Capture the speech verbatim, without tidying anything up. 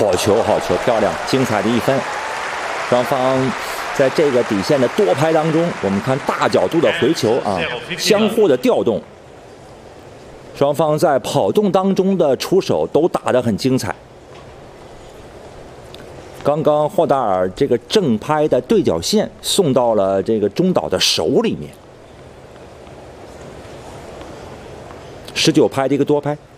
好球，好球，漂亮，精彩的一分。双方在这个底线的多拍当中，我们看大角度的回球啊，相互的调动。双方在跑动当中的出手都打得很精彩。刚刚霍达尔这个正拍的对角线送到了这个中岛的手里面。十九拍的一个多拍。